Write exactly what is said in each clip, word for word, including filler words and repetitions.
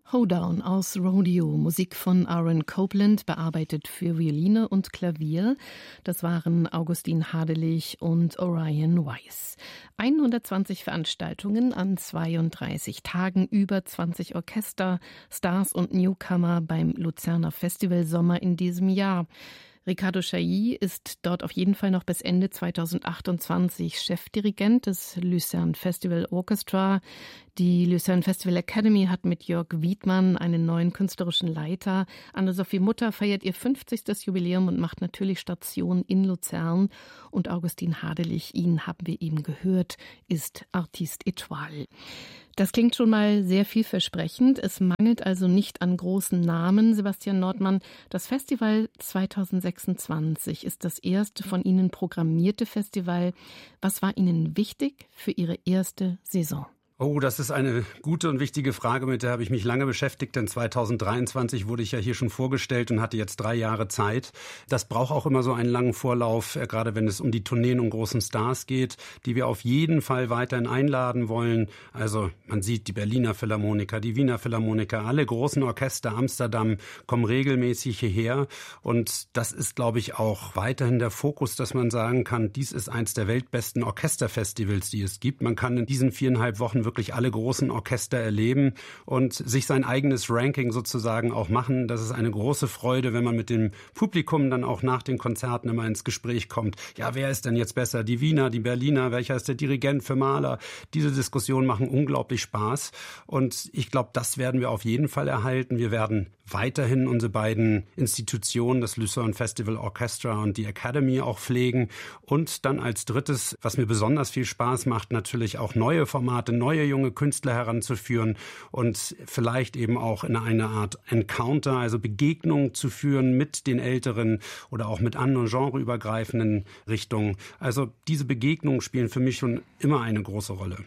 Hoedown aus Rodeo, Musik von Aaron Copland, bearbeitet für Violine und Klavier. Das waren Augustin Hadelich und Orion Weiss. hundertzwanzig Veranstaltungen an zweiunddreißig Tagen, über zwanzig Orchester, Stars und Newcomer beim Luzerner Festival Sommer in diesem Jahr. Ricardo Chailly ist dort auf jeden Fall noch bis Ende zweitausendachtundzwanzig Chefdirigent des Lucerne Festival Orchestra. Die Lucerne Festival Academy hat mit Jörg Wiedmann einen neuen künstlerischen Leiter. Anne-Sophie Mutter feiert ihr fünfzigstes Jubiläum und macht natürlich Station in Luzern. Und Augustin Hadelich, ihn haben wir eben gehört, ist Artiste Étoile. Das klingt schon mal sehr vielversprechend. Es mangelt also nicht an großen Namen. Sebastian Nordmann, das Festival zweitausendsechsundzwanzig ist das erste von Ihnen programmierte Festival. Was war Ihnen wichtig für Ihre erste Saison? Oh, das ist eine gute und wichtige Frage, mit der habe ich mich lange beschäftigt, denn zweitausenddreiundzwanzig wurde ich ja hier schon vorgestellt und hatte jetzt drei Jahre Zeit. Das braucht auch immer so einen langen Vorlauf, gerade wenn es um die Tourneen und großen Stars geht, die wir auf jeden Fall weiterhin einladen wollen. Also man sieht die Berliner Philharmoniker, die Wiener Philharmoniker, alle großen Orchester, Amsterdam kommen regelmäßig hierher und das ist, glaube ich, auch weiterhin der Fokus, dass man sagen kann, dies ist eins der weltbesten Orchesterfestivals, die es gibt. Man kann in diesen viereinhalb Wochen wirklich alle großen Orchester erleben und sich sein eigenes Ranking sozusagen auch machen. Das ist eine große Freude, wenn man mit dem Publikum dann auch nach den Konzerten immer ins Gespräch kommt. Ja, wer ist denn jetzt besser? Die Wiener, die Berliner? Welcher ist der Dirigent für Mahler? Diese Diskussionen machen unglaublich Spaß und ich glaube, das werden wir auf jeden Fall erhalten. Wir werden weiterhin unsere beiden Institutionen, das Lucerne Festival Orchestra und die Academy auch pflegen und dann als drittes, was mir besonders viel Spaß macht, natürlich auch neue Formate, neue junge Künstler heranzuführen und vielleicht eben auch in eine Art Encounter, also Begegnung zu führen mit den Älteren oder auch mit anderen genreübergreifenden Richtungen. Also diese Begegnungen spielen für mich schon immer eine große Rolle.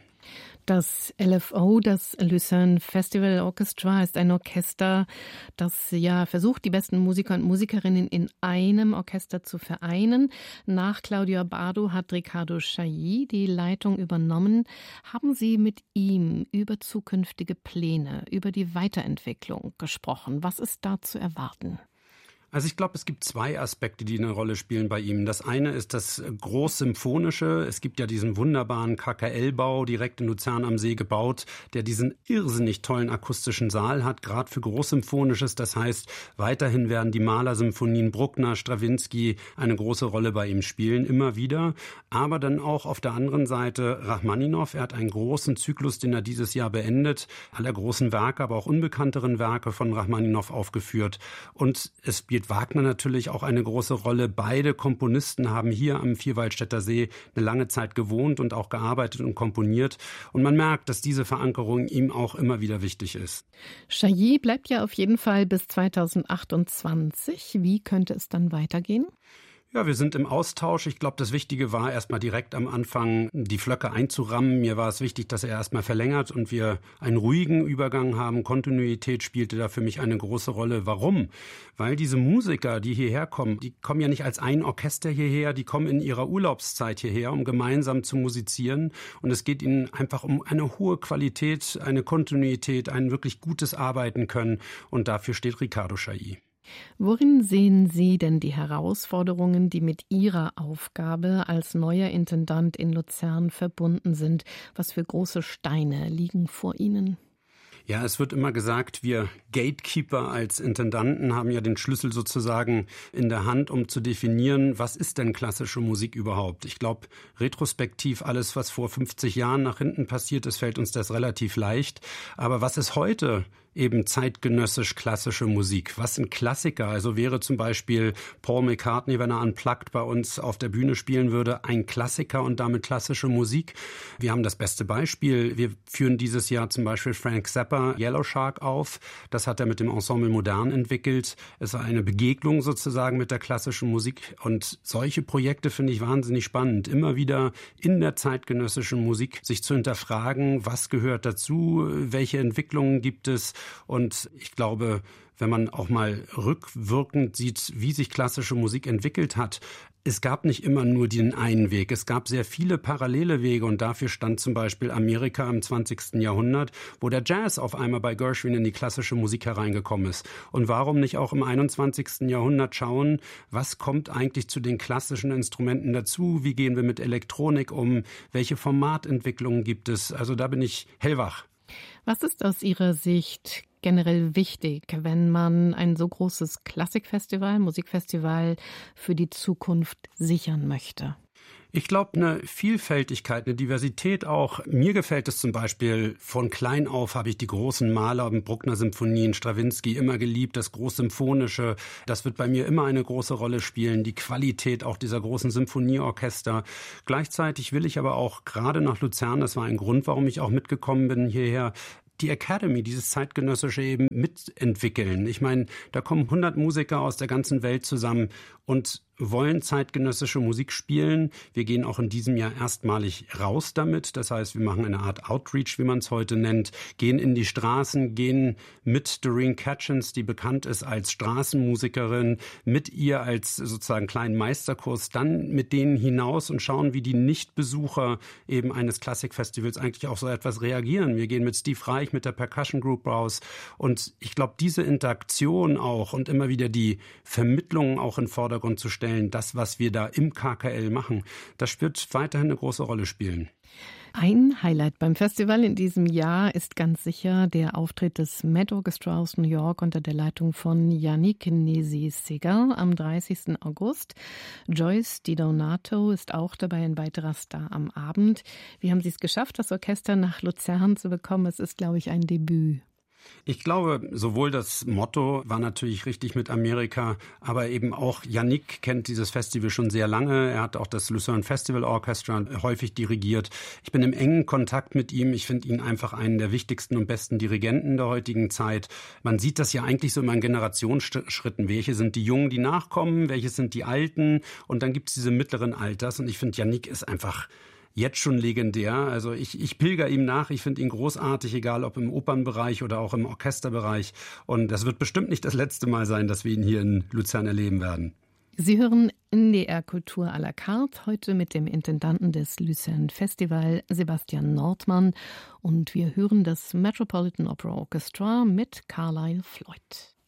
Das L F O, das Lucerne Festival Orchestra, ist ein Orchester, das ja versucht, die besten Musiker und Musikerinnen in einem Orchester zu vereinen. Nach Claudio Abbado hat Ricardo Chailly die Leitung übernommen. Haben Sie mit ihm über zukünftige Pläne, über die Weiterentwicklung gesprochen? Was ist da zu erwarten? Also ich glaube, es gibt zwei Aspekte, die eine Rolle spielen bei ihm. Das eine ist das Großsymphonische. Es gibt ja diesen wunderbaren K K L-Bau direkt in Luzern am See gebaut, der diesen irrsinnig tollen akustischen Saal hat, gerade für Großsymphonisches. Das heißt, weiterhin werden die Mahler-Symphonien, Bruckner, Strawinsky eine große Rolle bei ihm spielen, immer wieder. Aber dann auch auf der anderen Seite Rachmaninow. Er hat einen großen Zyklus, den er dieses Jahr beendet, aller großen Werke, aber auch unbekannteren Werke von Rachmaninow aufgeführt. Und es spielt Wagner natürlich auch eine große Rolle. Beide Komponisten haben hier am Vierwaldstätter See eine lange Zeit gewohnt und auch gearbeitet und komponiert. Und man merkt, dass diese Verankerung ihm auch immer wieder wichtig ist. Chailly bleibt ja auf jeden Fall bis zweitausendachtundzwanzig. Wie könnte es dann weitergehen? Ja, wir sind im Austausch. Ich glaube, das Wichtige war erstmal direkt am Anfang die Flöcke einzurammen. Mir war es wichtig, dass er erstmal verlängert und wir einen ruhigen Übergang haben. Kontinuität spielte da für mich eine große Rolle. Warum? Weil diese Musiker, die hierher kommen, die kommen ja nicht als ein Orchester hierher, die kommen in ihrer Urlaubszeit hierher, um gemeinsam zu musizieren. Und es geht ihnen einfach um eine hohe Qualität, eine Kontinuität, ein wirklich gutes Arbeiten können. Und dafür steht Ricardo Chailly. Worin sehen Sie denn die Herausforderungen, die mit Ihrer Aufgabe als neuer Intendant in Luzern verbunden sind? Was für große Steine liegen vor Ihnen? Ja, es wird immer gesagt, wir Gatekeeper als Intendanten haben ja den Schlüssel sozusagen in der Hand, um zu definieren, was ist denn klassische Musik überhaupt? Ich glaube, retrospektiv alles, was vor fünfzig Jahren nach hinten passiert ist, fällt uns das relativ leicht. Aber was ist heute eben zeitgenössisch klassische Musik? Was sind Klassiker? Also wäre zum Beispiel Paul McCartney, wenn er unplugged bei uns auf der Bühne spielen würde, ein Klassiker und damit klassische Musik? Wir haben das beste Beispiel. Wir führen dieses Jahr zum Beispiel Frank Zappa Yellow Shark auf. Das hat er mit dem Ensemble Modern entwickelt. Es war eine Begegnung sozusagen mit der klassischen Musik. Und solche Projekte finde ich wahnsinnig spannend. Immer wieder in der zeitgenössischen Musik sich zu hinterfragen, was gehört dazu, welche Entwicklungen gibt es, Und ich glaube, wenn man auch mal rückwirkend sieht, wie sich klassische Musik entwickelt hat, es gab nicht immer nur den einen Weg. Es gab sehr viele parallele Wege und dafür stand zum Beispiel Amerika im zwanzigsten Jahrhundert, wo der Jazz auf einmal bei Gershwin in die klassische Musik hereingekommen ist. Und warum nicht auch im einundzwanzigsten Jahrhundert schauen, was kommt eigentlich zu den klassischen Instrumenten dazu? Wie gehen wir mit Elektronik um? Welche Formatentwicklungen gibt es? Also da bin ich hellwach. Was ist aus Ihrer Sicht generell wichtig, wenn man ein so großes Klassikfestival, Musikfestival für die Zukunft sichern möchte? Ich glaube, eine Vielfältigkeit, eine Diversität auch. Mir gefällt es zum Beispiel, von klein auf habe ich die großen Mahler und Bruckner-Symphonien, Strawinsky immer geliebt, das Großsymphonische. Das wird bei mir immer eine große Rolle spielen, die Qualität auch dieser großen Symphonieorchester. Gleichzeitig will ich aber auch gerade nach Luzern, das war ein Grund, warum ich auch mitgekommen bin hierher, die Academy, dieses zeitgenössische eben mitentwickeln. Ich meine, da kommen hundert Musiker aus der ganzen Welt zusammen und wollen zeitgenössische Musik spielen. Wir gehen auch in diesem Jahr erstmalig raus damit. Das heißt, wir machen eine Art Outreach, wie man es heute nennt, gehen in die Straßen, gehen mit Doreen Catchins, die bekannt ist als Straßenmusikerin, mit ihr als sozusagen kleinen Meisterkurs, dann mit denen hinaus und schauen, wie die Nichtbesucher eben eines Klassikfestivals eigentlich auf so etwas reagieren. Wir gehen mit Steve Reich, mit der Percussion Group raus und ich glaube, diese Interaktion auch und immer wieder die Vermittlung auch in den Vordergrund zu stellen, das, was wir da im K K L machen, das wird weiterhin eine große Rolle spielen. Ein Highlight beim Festival in diesem Jahr ist ganz sicher der Auftritt des Met Orchestra aus New York unter der Leitung von Yannick Nézy-Séguin am dreißigsten August. Joyce Di Donato ist auch dabei, ein weiterer Star am Abend. Wie haben Sie es geschafft, das Orchester nach Luzern zu bekommen? Es ist, glaube ich, ein Debüt. Ich glaube, sowohl das Motto war natürlich richtig mit Amerika, aber eben auch Yannick kennt dieses Festival schon sehr lange. Er hat auch das Lucerne Festival Orchestra häufig dirigiert. Ich bin im engen Kontakt mit ihm. Ich finde ihn einfach einen der wichtigsten und besten Dirigenten der heutigen Zeit. Man sieht das ja eigentlich so immer in Generationsschritten. Welche sind die Jungen, die nachkommen? Welche sind die Alten? Und dann gibt es diese mittleren Alters. Und ich finde, Yannick ist einfach jetzt schon legendär. Also ich, ich pilger ihm nach. Ich finde ihn großartig, egal ob im Opernbereich oder auch im Orchesterbereich. Und das wird bestimmt nicht das letzte Mal sein, dass wir ihn hier in Luzern erleben werden. Sie hören N D R Kultur à la carte, heute mit dem Intendanten des Lucerne Festival, Sebastian Nordmann. Und wir hören das Metropolitan Opera Orchestra mit Carlisle Floyd.